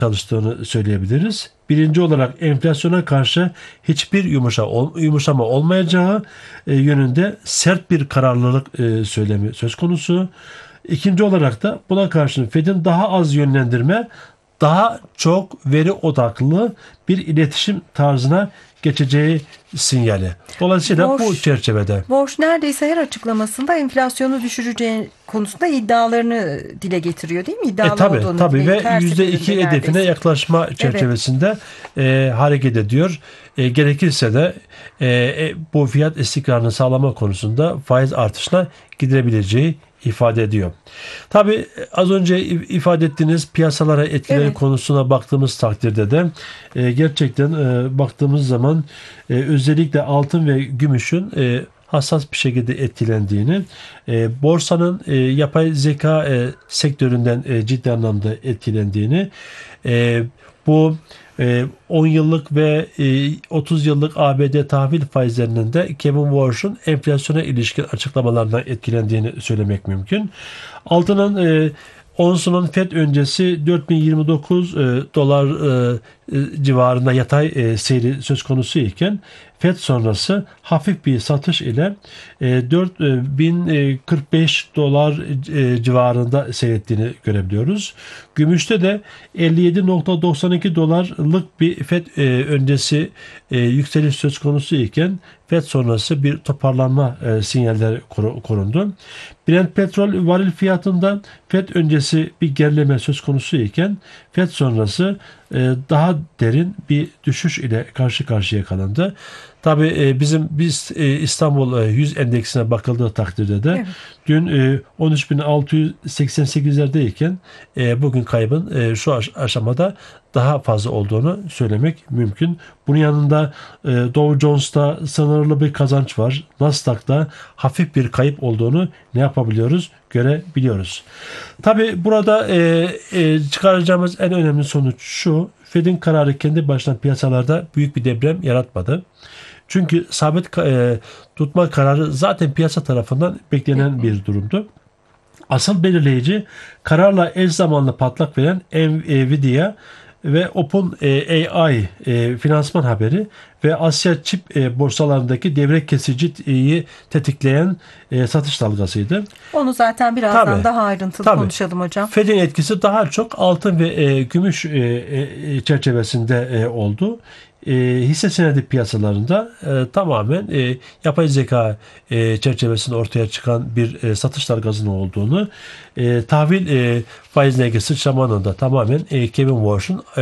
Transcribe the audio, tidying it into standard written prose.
çalıştığını söyleyebiliriz. Birinci olarak enflasyona karşı hiçbir yumuşama olmayacağı yönünde sert bir kararlılık söylemi söz konusu. İkinci olarak da buna karşın Fed'in daha az yönlendirme, daha çok veri odaklı bir iletişim tarzına geçeceği sinyali. Dolayısıyla bu çerçevede. Walsh neredeyse her açıklamasında enflasyonu düşüreceği konusunda iddialarını dile getiriyor, değil mi? İddialı Tabii ve %2 hedefine yaklaşma çerçevesinde hareket ediyor. Gerekirse de bu fiyat istikrarını sağlama konusunda faiz artışına gidilebileceği ifade ediyor. Tabii az önce ifade ettiğiniz piyasalara etkileri konusuna baktığımız takdirde de gerçekten baktığımız zaman özellikle altın ve gümüşün hassas bir şekilde etkilendiğini, borsanın yapay zeka sektöründen ciddi anlamda etkilendiğini, bu 10 yıllık ve 30 yıllık ABD tahvil faizlerinin de Kevin Walsh'un enflasyona ilişkin açıklamalarından etkilendiğini söylemek mümkün. Altının onsunun FED öncesi 4029 dolar civarında yatay seyri söz konusu iken FED sonrası hafif bir satış ile 4045 dolar civarında seyrettiğini görebiliyoruz. Gümüşte de 57.92 dolarlık bir FED öncesi yükseliş söz konusu iken FED sonrası bir toparlanma sinyalleri korundu. Brent petrol varil fiyatından FED öncesi bir gerileme söz konusu iken FED sonrası daha derin bir düşüş ile karşı karşıya kalındı. Tabii biz İstanbul 100 endeksine bakıldığı takdirde de dün 13.688'lerdeyken bugün kaybın şu aşamada daha fazla olduğunu söylemek mümkün. Bunun yanında Dow Jones'ta sınırlı bir kazanç var. Nasdaq'ta hafif bir kayıp olduğunu ne yapabiliyoruz? Görebiliyoruz. Tabii burada çıkaracağımız en önemli sonuç şu: Fed'in kararı kendi başına piyasalarda büyük bir deprem yaratmadı. Çünkü sabit tutma kararı zaten piyasa tarafından beklenen bir durumdu. Asıl belirleyici kararla eş zamanlı patlak veren Nvidia ve OpenAI finansman haberi ve Asya çip borsalarındaki devre kesiciyi tetikleyen satış dalgasıydı. Onu zaten birazdan daha ayrıntılı konuşalım hocam. Fed'in etkisi daha çok altın ve gümüş çerçevesinde oldu. Hisse senedi piyasalarında tamamen yapay zeka çerçevesinde ortaya çıkan bir satış dalgasının olduğunu, tahvil faizine sıçramanın da tamamen Kevin Walsh'un